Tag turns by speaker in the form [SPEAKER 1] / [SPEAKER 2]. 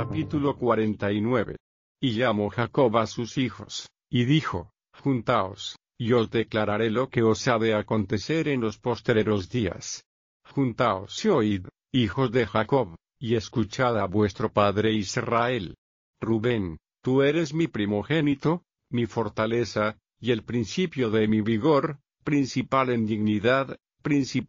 [SPEAKER 1] Capítulo 49. Y llamó Jacob a sus hijos, y dijo: Juntaos, y os declararé lo que os ha de acontecer en los postreros días. Juntaos y oíd, hijos de Jacob, y escuchad a vuestro padre Israel. Rubén, tú eres mi primogénito, mi fortaleza, y el principio de mi vigor, principal en dignidad, principal